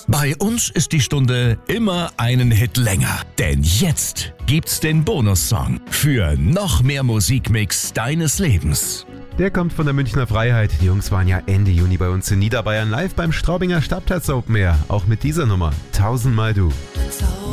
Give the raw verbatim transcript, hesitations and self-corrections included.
Bei uns ist die Stunde immer einen Hit länger. Denn jetzt gibt's den Bonussong für noch mehr Musikmix deines Lebens. Der kommt von der Münchner Freiheit. Die Jungs waren ja Ende Juni bei uns in Niederbayern live beim Straubinger Stadtplatz Open Air. Auch mit dieser Nummer, Tausendmal du.